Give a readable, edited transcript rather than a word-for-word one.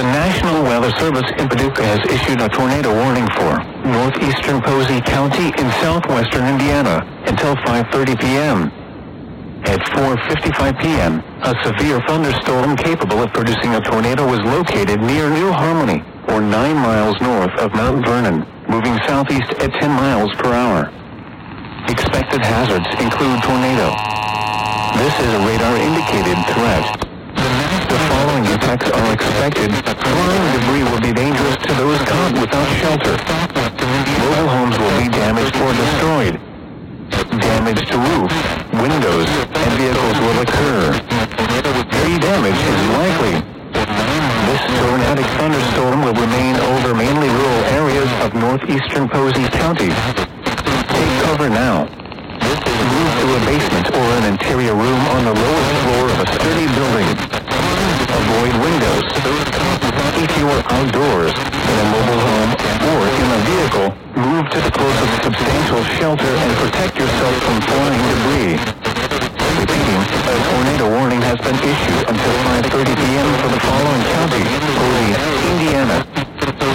The National Weather Service in Paducah has issued a tornado warning for northeastern Posey County in southwestern Indiana until 5:30 p.m. At 4:55 p.m., a severe thunderstorm capable of producing a tornado was located near New Harmony, or 9 miles north of Mount Vernon, moving southeast at 10 miles per hour. Expected hazards include tornado. This is a radar-indicated threat. The following effects are expected. Flying debris will be dangerous to those caught without shelter. Mobile homes will be damaged or destroyed. Damage to roof, windows, and vehicles will occur. Tree damage is likely. This tornadic thunderstorm will remain over mainly rural areas of northeastern Posey County. Take cover now. Move to a basement or an interior room on the lowest floor of a sturdy building. Avoid windows. If you are outdoors, in a mobile home, or in a vehicle, move to the closest substantial shelter and protect yourself